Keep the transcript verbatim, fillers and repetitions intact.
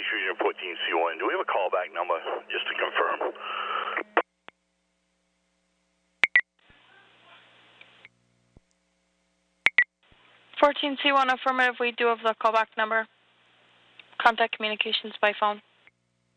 Fusion fourteen C one. Do we have a callback number just to confirm? fourteen C one affirmative, we do have the callback number. Contact communications by phone.